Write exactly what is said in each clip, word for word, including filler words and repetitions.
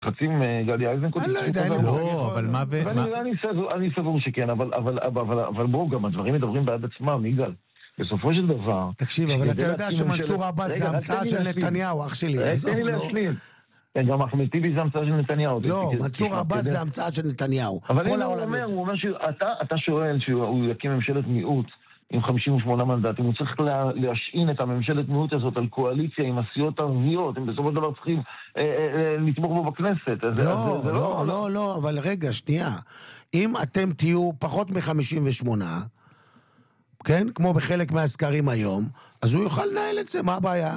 בלחצים גדי איזנקוט? אני לא יודע, אני לא, אבל מה ו... אני סבור שכן, אבל בואו, גם הדברים מדברים בעד עצמם, יגאל. בסופו של דבר... תקשיב, אבל אתה יודע שמנסור עבאס זה המצאה של נתניהו, אח שלי. תן לי להשלים. גם אחמד טיבי זה המצאה של נתניהו. לא, מנסור עבאס זה המצאה של נתניהו. אבל הוא אומר, הוא אומר שאתה שואל שהוא יקים ממשלת מיעוט עם חמישים ושמונה מנדטים, הוא צריך להשעין את הממשלת מיעוט הזאת על קואליציה עם הסיעות הערביות, הם בסופו של דבר צריכים לתמוך בו בכנסת. לא, לא, לא, לא, אבל רגע, שנייה. אם אתם תהיו פחות מ-חמישים ושמונה, כן? כמו בחלק מהסקרים היום, אז הוא יוכל לנהל את זה, מה הבעיה?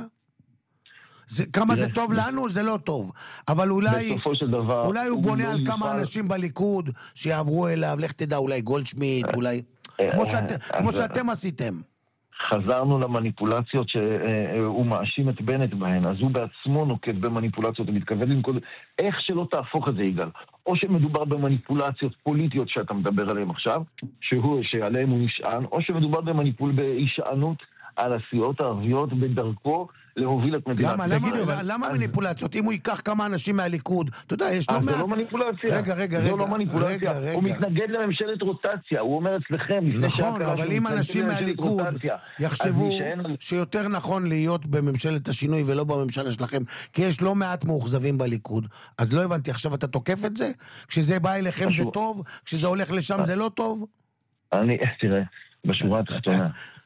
זה, כמה זה טוב לנו, זה לא טוב. אבל אולי, דבר, אולי הוא בונה על כמה יפעל... אנשים בליכוד שיעברו אליו, לך תדע, אולי גולדשמיט, אולי... כמו, שאת, כמו שאתם עשיתם. חזרנו למניפולציות שהוא מאשים את בנט בהן, אז הוא בעצמו נוקט במניפולציות, הוא מתכוון לנקוד, איך שלא תהפוך את זה, יגאל. או שמדובר במניפולציות פוליטיות שאתה מדבר עליהן עכשיו, שהוא, שעליהן הוא נשען, או שמדובר במניפול, בהישענות על הסיעות הערביות בדרכו להוביל את מדינת. למה, למה, למה מניפולציות? אם הוא ייקח כמה אנשים מהליכוד, אתה יודע, יש לא מעט... זה לא מניפולציה. רגע, רגע, רגע. זה לא מניפולציה. הוא מתנגד לממשלת רוטציה. הוא אומר אצלכם, נכון, אבל אם אנשים מהליכוד יחשבו שיותר נכון להיות בממשלת השינוי ולא בממשלה שלכם, כי יש לא מעט מאוכזבים בליכוד, אז לא הבנתי, עכשיו אתה תוקף את זה? כשזה בא אליכם זה טוב? כשזה הולך לשם זה לא טוב? אני, תראה, בשורה התחתונה,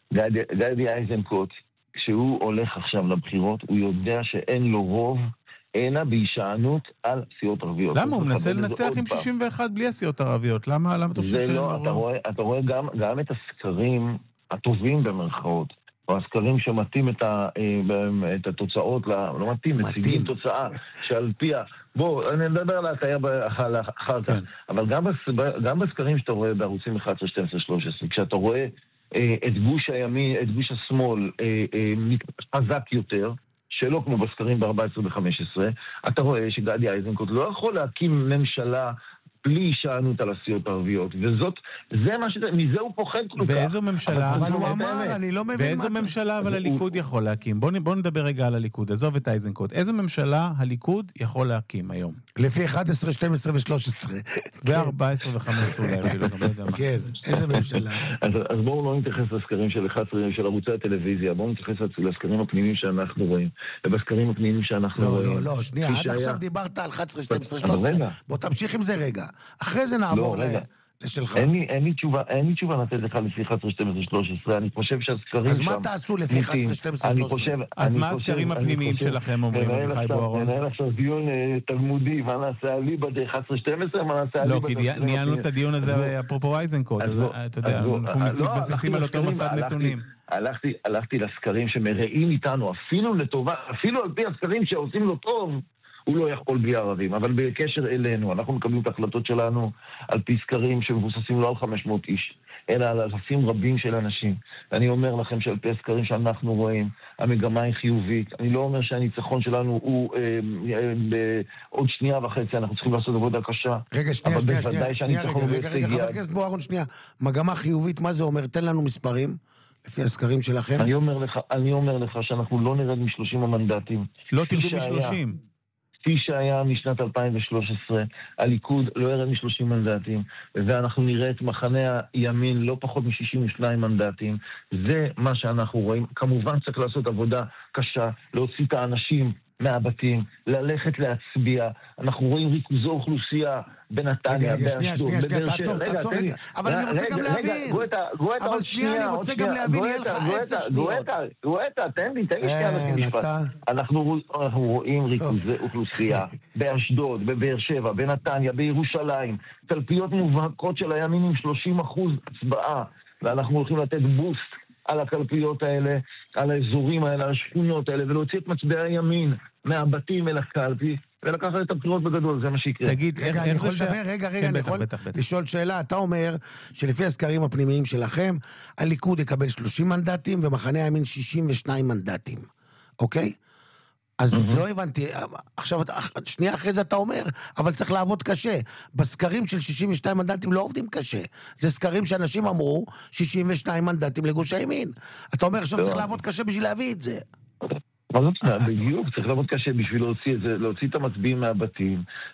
גדי איזנקוט, כשהוא הולך עכשיו לבחירות, הוא יודע שאין לו רוב, אלא בהישענות על סיעות ערביות. למה? הוא מנסה לנצח עם שישים ואחת בלי הסיעות הערביות. למה? למה אתה חושב שאין לו רוב? אתה רואה, אתה רואה גם, גם את הסקרים הטובים במרכאות, או הסקרים שמתאים את, ה, את התוצאות, לא מתאים, מציגים תוצאה שעל פיה, בוא, אני מדבר על ההטעיה אחר כך, אבל גם, גם בסקרים שאתה רואה בערוצים אחת עשרה, שתים עשרה, שלוש עשרה, כשאתה רואה את גוש הימין, את גוש השמאל חזק יותר, שלא כמו בסקרים ב-ארבע עשרה ו-חמש עשרה, אתה רואה שגדי איזנקוט לא יכול להקים ממשלה בלי הישענות על הסיעות הערביות, וזאת, זה מה שזה, מזה הוא פוחד כל כך. ואיזו ממשלה, אבל הוא אמר, אני לא מבין. ואיזו ממשלה אבל הליכוד יכול להקים? בואו נדבר רגע על הליכוד, עזוב את איזנקוט. איזו ממשלה הליכוד יכול להקים היום? לפי אחת עשרה, שתים עשרה ו-שלוש עשרה. ו-ארבע עשרה וחמש עשרה אולי, אפילו, גם לא יודע מה. כן, איזו ממשלה. אז בואו לא נתייחס לסקרים של אחת עשרה, של ערוצי הטלוויזיה, בואו נתייחס לסקרים הפנימיים שאנחנו רואים, ובסקרים הפנימיים שאנחנו רואים. לא, לא, לא, שנייה, עד עכשיו דיברת על אחת עשרה, שתים עשרה, שלוש עשרה. בוא תמשיך עם זה רגע. אחרי זה נעבור לשלך. אין לי תשובה, אין לי תשובה לתת לך לפי אחת עשרה, שתים עשרה, שלוש עשרה, אני חושב שהסקרים שם... אז מה תעשו לפי אחת עשרה, שתים עשרה, שלוש עשרה? אז מה הסקרים הפנימיים שלכם אומרים, אביחי בוארון? ננהל עכשיו דיון תלמודי, מה נעשה אליבא ד-אחת עשרה, שתים עשרה, מה נעשה אליבא... לא, כי ניהלנו את הדיון הזה אפרופו איזנקוט, אז אתה יודע, אנחנו מתבססים על אותו מסד נתונים. הלכתי לסקרים שמראים איתנו, אפילו לטובה, אפילו על פי הסקרים שעושים לו טוב, הוא לא יכול בלי ערבים, אבל בקשר אלינו, אנחנו מקבלים את ההחלטות שלנו על פי סקרים שמבוססים לא על חמש מאות איש, אלא על אלפים רבים של אנשים. ואני אומר לכם שעל פי הסקרים שאנחנו רואים, המגמה היא חיובית. אני לא אומר שהניצחון שלנו הוא אה, אה, בעוד שנייה וחצי, אנחנו צריכים לעשות עבודה קשה. רגע, שנייה, שנייה, שנייה, שנייה, רגע, רגע, רגע, חבר הכנסת בוארון, שנייה. מגמה חיובית, מה זה אומר? תן לנו מספרים. לפי הסקרים שלכם. אני אומר לך, אני אומר לך שאנחנו לא נרד מ-שלושים המנדטים. לא תרדו מ-שלושים. כפי שהיה משנת אלפיים ושלוש עשרה, הליכוד לא ירד מ-שלושים מנדטים, ואנחנו נראה את מחנה הימין לא פחות מ-שישים ושניים מנדטים. זה מה שאנחנו רואים. כמובן צריך לעשות עבודה קשה, להוציא את האנשים מהבתים, ללכת להצביע. אנחנו רואים ריכוזו אוכלוסייה בנתניה, באשדוד, בבאר שבע. תעצור רגע, אבל אני רוצה גם להבין. אבל שנייה, אני רוצה גם להבין, יהיה לך עשר שניות. גואטה, תן לי, תן לי שנייה משפט. אנחנו רואים ריכוזי אוכלוסייה באשדוד, בבאר שבע, בנתניה, בירושלים, תלפיות מובהקות של הימין עם שלושים אחוז הצבעה, ואנחנו הולכים לתת בוסט על הקלפיות האלה, על האזורים האלה, על השכונות האלה, ולהוציא את מצביעי הימין מהבתים אל הקלפי, ולקחת את הבחירות בגדול, זה מה שיקרה. תגיד, רגע, אני יכול לדבר, רגע, רגע, אני יכול לשאול שאלה. אתה אומר שלפי הסקרים הפנימיים שלכם, הליכוד יקבל שלושים מנדטים, ומחנה הימין שישים ושניים מנדטים. אוקיי? אז לא הבנתי, עכשיו, שנייה אחרי זה אתה אומר, אבל צריך לעבוד קשה. בסקרים של שישים ושניים מנדטים לא עובדים קשה. זה סקרים שאנשים אמרו, שישים ושניים מנדטים לגוש הימין. אתה אומר עכשיו צריך לעבוד קשה בשביל להביא את זה. מה זאת אומרת? בדיוק, צריך לעבוד קשה בשביל להוציא את זה, להוציא את המצביעים מהבתים,